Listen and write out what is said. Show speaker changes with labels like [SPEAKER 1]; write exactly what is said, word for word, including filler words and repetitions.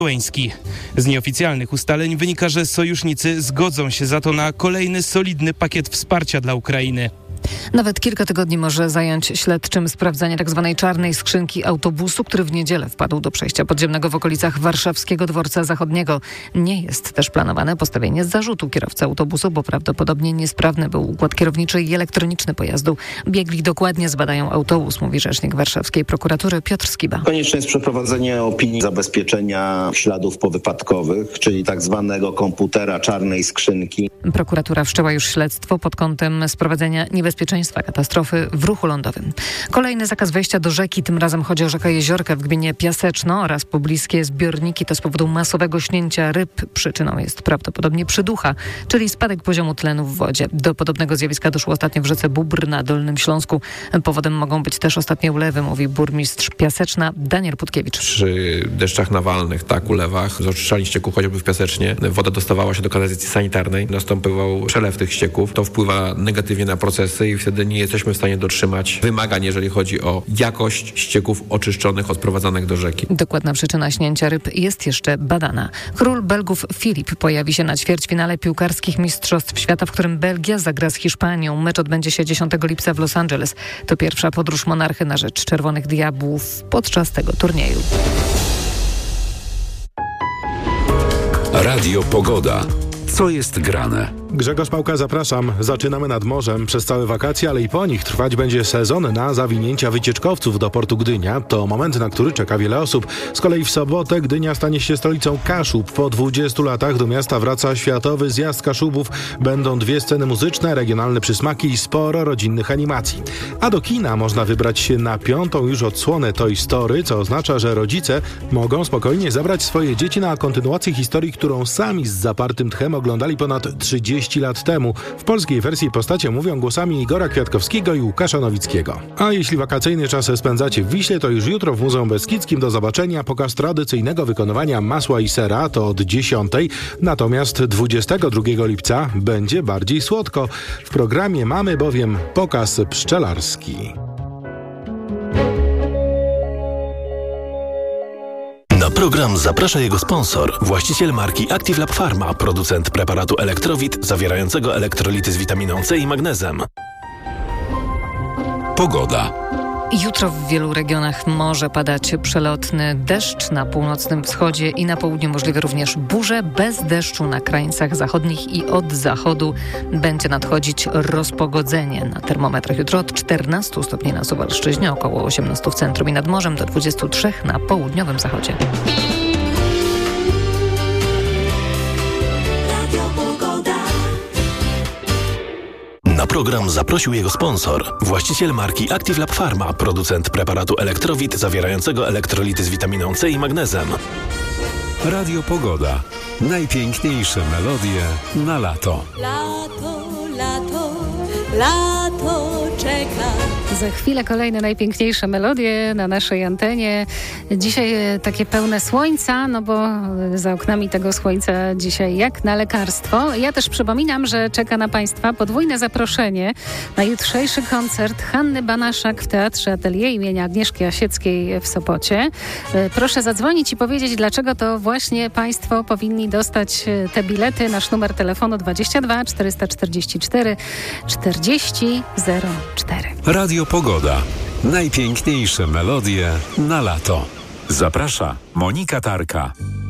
[SPEAKER 1] Łeński. Z nieoficjalnych ustaleń wynika, że sojusznicy zgodzą się za to na kolejny solidny pakiet wsparcia dla Ukrainy.
[SPEAKER 2] Nawet kilka tygodni może zająć śledczym sprawdzanie tzw. czarnej skrzynki autobusu, który w niedzielę wpadł do przejścia podziemnego w okolicach warszawskiego Dworca Zachodniego. Nie jest też planowane postawienie zarzutu kierowcy autobusu, bo prawdopodobnie niesprawny był układ kierowniczy i elektroniczny pojazdu. Biegli dokładnie zbadają autobus, mówi rzecznik warszawskiej prokuratury Piotr Skiba.
[SPEAKER 3] Konieczne jest przeprowadzenie opinii zabezpieczenia śladów powypadkowych, czyli tak zwanego komputera czarnej skrzynki.
[SPEAKER 2] Prokuratura wszczęła już śledztwo pod kątem sprowadzenia niebezpieczeństwa katastrofy w ruchu lądowym. Kolejny zakaz wejścia do rzeki, tym razem chodzi o rzekę Jeziorkę w gminie Piaseczno oraz pobliskie zbiorniki. To z powodu masowego śnięcia ryb. Przyczyną jest prawdopodobnie przyducha, czyli spadek poziomu tlenu w wodzie. Do podobnego zjawiska doszło ostatnio w rzece Bóbr na Dolnym Śląsku. Powodem mogą być też ostatnie ulewy, mówi burmistrz Piaseczna Daniel Putkiewicz.
[SPEAKER 4] Przy deszczach nawalnych, tak, ulewach, z oczyszczalni ścieków, chociażby w Piasecznie, woda dostawała się do kanalizacji sanitarnej. Następował przelew tych ścieków. To wpływa negatywnie na procesy i wtedy nie jesteśmy w stanie dotrzymać wymagań, jeżeli chodzi o jakość ścieków oczyszczonych, odprowadzanych do rzeki.
[SPEAKER 2] Dokładna przyczyna śnięcia ryb jest jeszcze badana. Król Belgów Filip pojawi się na ćwierćfinale piłkarskich Mistrzostw Świata, w którym Belgia zagra z Hiszpanią. Mecz odbędzie się dziesiątego lipca w Los Angeles. To pierwsza podróż monarchy na rzecz Czerwonych Diabłów podczas tego turnieju.
[SPEAKER 5] Radio Pogoda. Co jest grane?
[SPEAKER 6] Grzegorz Pałka, zapraszam. Zaczynamy nad morzem. Przez całe wakacje, ale i po nich trwać będzie sezon na zawinięcia wycieczkowców do portu Gdynia. To moment, na który czeka wiele osób. Z kolei w sobotę Gdynia stanie się stolicą Kaszub. Po dwudziestu latach do miasta wraca światowy zjazd Kaszubów. Będą dwie sceny muzyczne, regionalne przysmaki i sporo rodzinnych animacji. A do kina można wybrać się na piątą już odsłonę Toy Story, co oznacza, że rodzice mogą spokojnie zabrać swoje dzieci na kontynuację historii, którą sami z zapartym tchem oglądali ponad trzydzieści lat temu. W polskiej wersji postacie mówią głosami Igora Kwiatkowskiego i Łukasza Nowickiego. A jeśli wakacyjny czas spędzacie w Wiśle, to już jutro w Muzeum Beskidzkim do zobaczenia pokaz tradycyjnego wykonywania masła i sera, to od dziesiątej. Natomiast dwudziestego drugiego lipca będzie bardziej słodko. W programie mamy bowiem pokaz pszczelarski.
[SPEAKER 5] Na program zaprasza jego sponsor, właściciel marki Active Lab Pharma, producent preparatu Elektrowit zawierającego elektrolity z witaminą C i magnezem. Pogoda.
[SPEAKER 2] Jutro w wielu regionach może padać przelotny deszcz, na północnym wschodzie i na południu możliwe również burze. Bez deszczu na krańcach zachodnich i od zachodu będzie nadchodzić rozpogodzenie. Na termometrach jutro od czternastu stopni na Suwalszczyźnie, około osiemnastu w centrum i nad morzem, do dwudziestu trzech na południowym zachodzie.
[SPEAKER 5] Na program zaprosił jego sponsor, właściciel marki Active Lab Pharma, producent preparatu Elektrowit zawierającego elektrolity z witaminą C i magnezem.
[SPEAKER 7] Radio Pogoda. Najpiękniejsze melodie na lato.
[SPEAKER 8] Lato, lato, lato czeka.
[SPEAKER 9] Za chwilę kolejne najpiękniejsze melodie na naszej antenie. Dzisiaj takie pełne słońca, no bo za oknami tego słońca dzisiaj jak na lekarstwo. Ja też przypominam, że czeka na Państwa podwójne zaproszenie na jutrzejszy koncert Hanny Banaszak w Teatrze Atelier imienia Agnieszki Osieckiej w Sopocie. Proszę zadzwonić i powiedzieć, dlaczego to właśnie Państwo powinni dostać te bilety. Nasz numer telefonu dwadzieścia dwa czterysta czterdzieści cztery czterdzieści zero cztery.
[SPEAKER 7] Radio Pogoda. Najpiękniejsze melodie na lato. Zaprasza Monika Tarka.